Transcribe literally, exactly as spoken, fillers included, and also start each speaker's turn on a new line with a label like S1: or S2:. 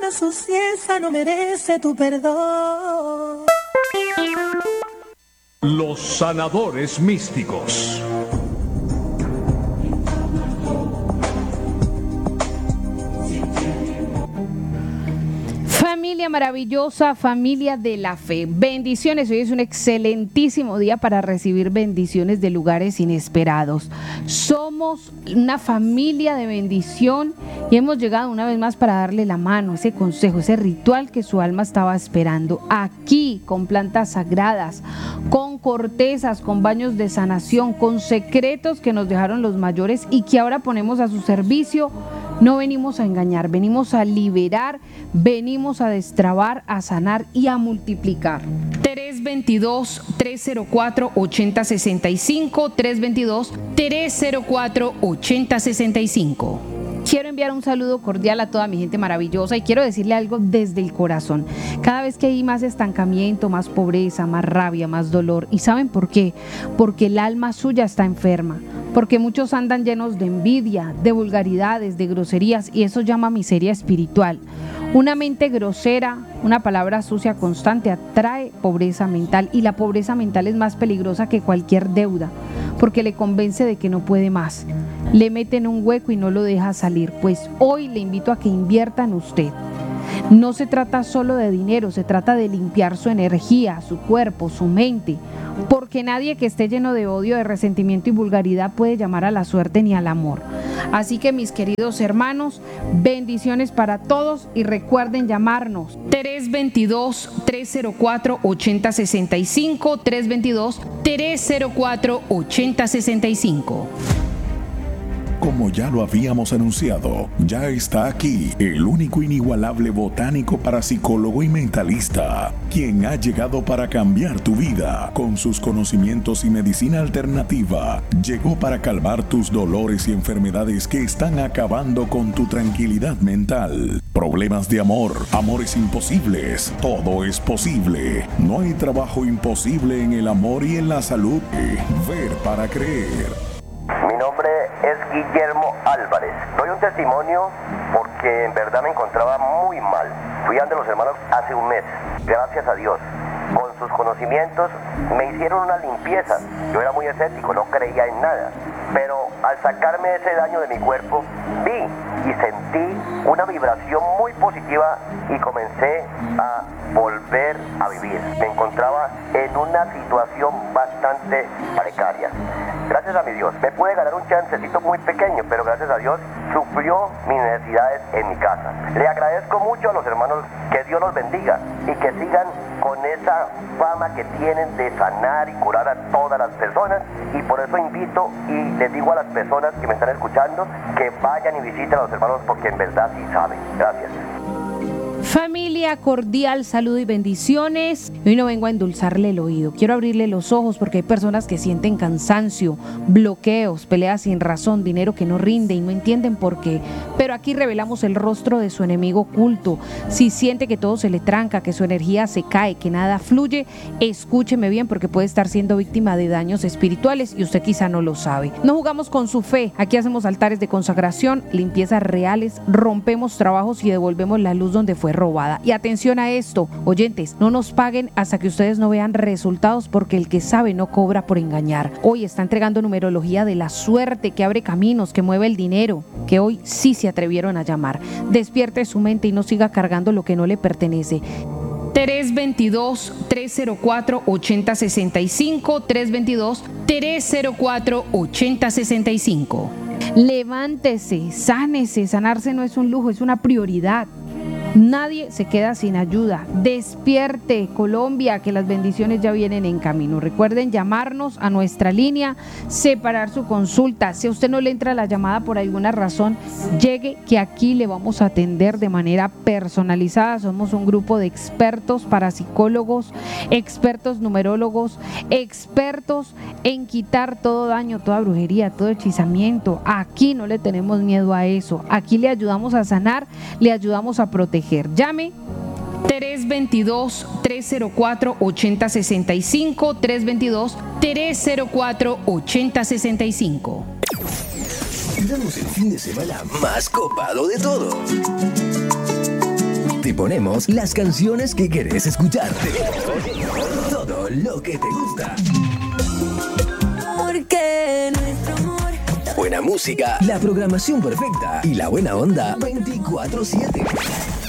S1: Esta suciedad no merece tu perdón.
S2: Los sanadores místicos.
S3: Familia maravillosa, familia de la fe, bendiciones. Hoy es un excelentísimo día para recibir bendiciones de lugares inesperados. Somos una familia de bendición y hemos llegado una vez más para darle la mano, ese consejo, ese ritual que su alma estaba esperando. Aquí, con plantas sagradas, con cortezas, con baños de sanación, con secretos que nos dejaron los mayores y que ahora ponemos a su servicio. No venimos a engañar, venimos a liberar, venimos a destrabar, a sanar y a multiplicar. tres veintidós, tres cero cuatro, ochenta sesenta y cinco, tres veintidós, tres cero cuatro, ochenta sesenta y cinco. Quiero enviar un saludo cordial a toda mi gente maravillosa y quiero decirle algo desde el corazón. Cada vez que hay más estancamiento, más pobreza, más rabia, más dolor. ¿Y saben por qué? Porque el alma suya está enferma. Porque muchos andan llenos de envidia, de vulgaridades, de groserías y eso llama miseria espiritual. Una mente grosera, una palabra sucia constante atrae pobreza mental y la pobreza mental es más peligrosa que cualquier deuda porque le convence de que no puede más. Le mete en un hueco y no lo deja salir. Pues hoy le invito a que invierta en usted. No se trata solo de dinero, se trata de limpiar su energía, su cuerpo, su mente, porque nadie que esté lleno de odio, de resentimiento y vulgaridad puede llamar a la suerte ni al amor. Así que mis queridos hermanos, bendiciones para todos y recuerden llamarnos tres veintidós, tres cero cuatro, ochenta sesenta y cinco, tres veintidós, tres cero cuatro, ochenta sesenta y cinco.
S4: Como ya lo habíamos anunciado, ya está aquí el único inigualable botánico parapsicólogo y mentalista, quien ha llegado para cambiar tu vida. Con sus conocimientos y medicina alternativa, llegó para calmar tus dolores y enfermedades que están acabando con tu tranquilidad mental. Problemas de amor, amores imposibles, todo es posible. No hay trabajo imposible en el amor y en la salud. Ver para creer.
S5: Mi nombre es Guillermo Álvarez. Doy un testimonio porque en verdad me encontraba muy mal. Fui ante los hermanos hace un mes. Gracias a Dios, con sus conocimientos me hicieron una limpieza. Yo era muy escéptico, no creía en nada. Pero al sacarme ese daño de mi cuerpo, vi y sentí una vibración muy positiva y comencé a volver a vivir. Me encontraba en una situación bastante precaria. Gracias a mi Dios, me pude ganar un chancecito muy pequeño, pero gracias a Dios suplió mis necesidades en mi casa. Le agradezco mucho a los hermanos, que Dios los bendiga y que sigan con esa fama que tienen de sanar y curar a todas las personas, y por eso invito y les digo a las personas que me están escuchando que vayan y visiten a los hermanos porque en verdad sí saben. Gracias.
S3: Familia, cordial saludo y bendiciones. Hoy no vengo a endulzarle el oído, quiero abrirle los ojos porque hay personas que sienten cansancio, bloqueos, peleas sin razón, dinero que no rinde y no entienden por qué. Pero aquí revelamos el rostro de su enemigo oculto. Si siente que todo se le tranca, que su energía se cae, que nada fluye, escúcheme bien porque puede estar siendo víctima de daños espirituales y usted quizá no lo sabe. No jugamos con su fe, aquí hacemos altares de consagración, limpiezas reales, rompemos trabajos y devolvemos la luz donde fue robada. Y atención a esto, oyentes, no nos paguen hasta que ustedes no vean resultados porque el que sabe no cobra por engañar. Hoy está entregando numerología de la suerte que abre caminos, que mueve el dinero, que hoy sí se atrevieron a llamar. Despierte su mente y no siga cargando lo que no le pertenece. tres veintidós, tres cero cuatro, ochenta sesenta y cinco, tres veintidós, tres cero cuatro, ochenta sesenta y cinco. Levántese, sánese, sanarse no es un lujo, es una prioridad. Nadie se queda sin ayuda. Despierte, Colombia, que las bendiciones ya vienen en camino. Recuerden llamarnos a nuestra línea, separar su consulta. Si a usted no le entra la llamada por alguna razón, llegue que aquí le vamos a atender de manera personalizada. Somos un grupo de expertos parapsicólogos, expertos numerólogos, expertos en quitar todo daño, toda brujería, todo hechizamiento. Aquí no le tenemos miedo a eso. Aquí le ayudamos a sanar, le ayudamos a proteger. Llame tres veintidós, tres cero cuatro, ochenta sesenta y cinco, tres veintidós, tres cero cuatro, ochenta sesenta y cinco.
S6: Damos el fin de semana más copado de todo. te ponemos las canciones que querés escuchar. Todo lo que te gusta.
S7: Porque nuestro amor.
S6: Buena música, la programación perfecta y la buena onda veinticuatro siete.